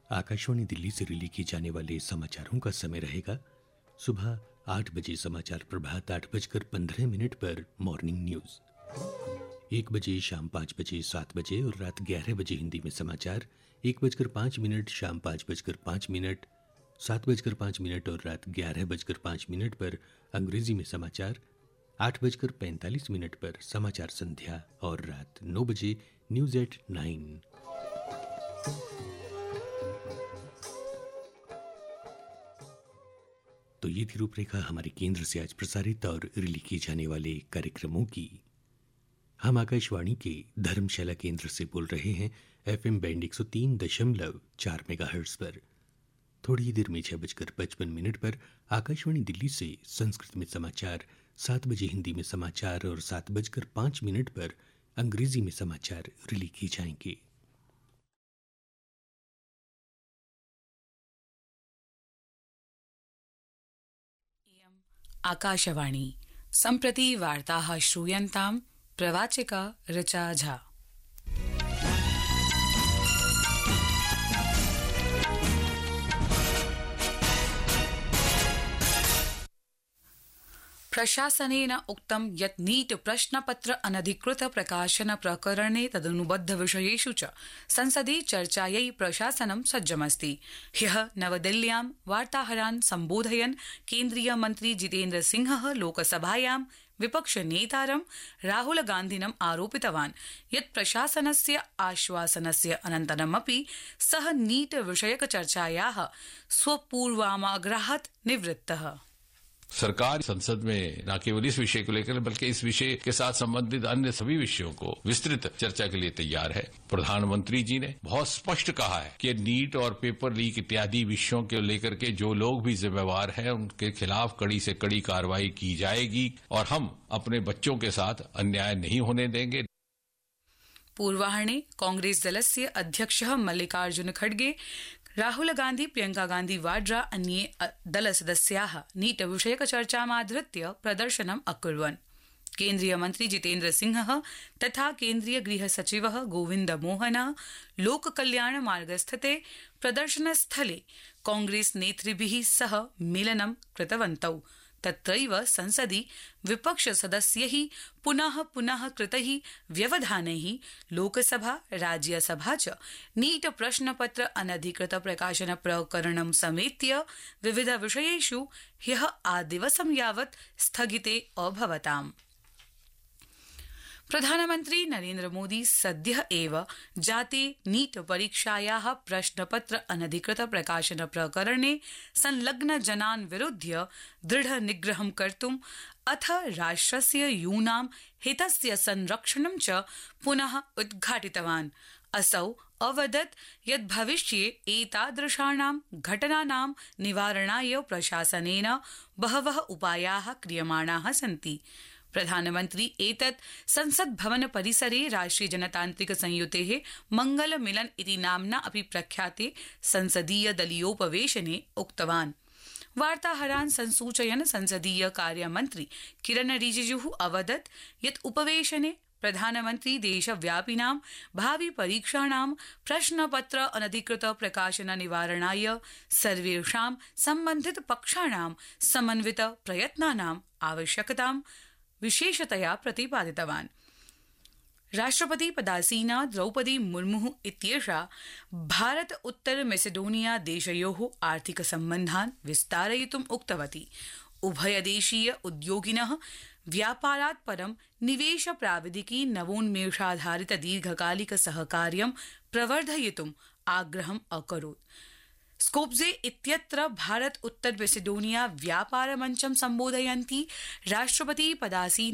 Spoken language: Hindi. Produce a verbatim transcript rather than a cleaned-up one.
आकाशवाणी दिल्ली से रिले किए जाने वाले समाचारों का समय रहेगा सुबह आठ बजे समाचार प्रभात आठ बजकर पंद्रह मिनट पर मॉर्निंग न्यूज, एक बजे शाम पाँच बजे सात बजे और रात ग्यारह बजे हिंदी में समाचार, एक बजकर पाँच मिनट शाम पाँच बजकर पाँच मिनट सात बजकर पाँच मिनट और रात ग्यारह बजकर पाँच मिनट पर अंग्रेजी में समाचार, आठ बजकर पैंतालीस मिनट पर समाचार संध्या और रात नौ बजे न्यूज एट नाइन। तो ये थी रूपरेखा हमारे केंद्र से आज प्रसारित और रिली किए जाने वाले कार्यक्रमों की। हम आकाशवाणी के धर्मशाला केंद्र से बोल रहे हैं एफएम बैंड एक सौ तीन दशमलव चार मेगाहर्ट्ज पर। थोड़ी ही देर में छह बजकर पचपन मिनट पर आकाशवाणी दिल्ली से संस्कृत में समाचार, सात बजे हिंदी में समाचार और सात बजकर पाँच मिनट पर अंग्रेजी में समाचार रिली किए जाएंगे। आकाशवाणी सम्प्रति वार्ताः श्रूयन्तां प्रवाचिका ऋचा झा। प्रशासनेन उक्तं यत् नीट प्रश्नपत्र अनधिकृत प्रकाशन प्रकरणे तदनुबद्ध विषयेषु च संसदि चर्चायै प्रशासनं सज्जमस्ति। ह्यः नवदिल्ल्यां वार्ताहरान् सम्बोधयन् केन्द्रीय मन्त्री जितेन्द्र सिंहः लोकसभायां विपक्षनेतारं राहुल गान्धिनम् आरोपितवान् यत् प्रशासनस्य आश्वासनस्य अनन्तरमपि सः नीट विषयक चर्चायाः स्वपूर्वाग्रहात् निवृत्तः। सरकार संसद में न केवल इस विषय को लेकर बल्कि इस विषय के साथ संबंधित अन्य सभी विषयों को विस्तृत चर्चा के लिए तैयार है। प्रधानमंत्री जी ने बहुत स्पष्ट कहा है कि नीट और पेपर लीक इत्यादि विषयों को लेकर के जो लोग भी जिम्मेवार हैं उनके खिलाफ कड़ी से कड़ी कार्रवाई की जाएगी और हम अपने बच्चों के साथ अन्याय नहीं होने देंगे। पूर्वाह्ने कांग्रेस दलस्य अध्यक्षः मल्लिकार्जुन खड़गे, राहुल गांधी, प्रियंका गांधी वाड्रा अन्ये दलसदस्याः नीट विषयक चर्चामाधृत्य प्रदर्शनम् अकुर्वन्। केन्द्रीय मन्त्री जितेन्द्र सिंहः तथा केन्द्रीय गृह सचिवः गोविन्द मोहनः लोककल्याण मार्गस्थिते प्रदर्शनस्थले कांग्रेस नेतृभिः सह मेलनं कृतवन्तौ। तत्रैव संसदि विपक्ष सदस्यैः पुनः पुनः कृतैः व्यवधानैः लोकसभा राज्यसभा च नीट प्रश्नपत्र अनधिकृत प्रकाशन प्रकरणं समेत्य विविध विषयेषु ह्यः आदिवसं यावत् स्थगिते अभवताम्। प्रधानमन्त्री नरेन्द्र मोदी सद्यः एव जाते नीट परीक्षायाः प्रश्नपत्र अनधिकृत प्रकाशन प्रकरणे संलग्न जनान् विरुध्य दृढ निग्रहं कर्तुम् अथ राष्ट्रस्य यूनां हितस्य संरक्षणं च पुनः उद्घाटितवान्। असौ अवदत् यत् भविष्ये एतादृशानां घटनानां निवारणाय प्रशासनेन बहवः उपायाः क्रियमाणाः सन्ति। प्रधानमन्त्री एतत् संसद भवन परिसरे राष्ट्रिय जनतान्त्रिक संयुतेः मंगल मिलन इति नाम्ना अपि प्रख्याते संसदीय दलीयोपवेशने उक्तवान्। वार्ताहरान् संसूचयन् संसदीय कार्यमन्त्री किरण रिजिजुः अवदत् यत् उपवेशने प्रधानमन्त्री देशव्यापिनां भावि परीक्षाणां प्रश्नपत्र अनधिकृत प्रकाशन निवारणाय सर्वेषां सम्बन्धित पक्षाणां समन्वित प्रयत्नानाम् आवश्यकतां विशेषतया प्रतिपादितवान्। राष्ट्रपति पदासीना द्रौपदी मुर्मु इत्येषा भारत उत्तर मैसेडोनिया देशयोः आर्थिक सम्बन्धान् विस्तारयितुम् उक्तवती। उभयदेशीय उद्योगिनः व्यापारात् परं निवेश प्राविधिकी नवोन्मेषाधारित दीर्घकालिक सहकार्यं प्रवर्धयितुम् आग्रहम् अकरोत्। स्कोप्जे इत्यत्र भारत उत्तर मैसेडोनिया व्यापार मञ्चं सम्बोधयन्ती राष्ट्रपति पदासीन